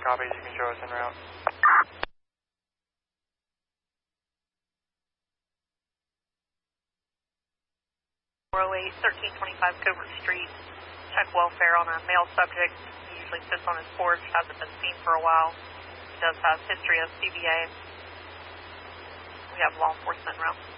Copies, you can show us en route. 1325 Covert Street. Check welfare on a male subject. He usually sits on his porch, hasn't been seen for a while. He does have history of CBA. We have law enforcement around.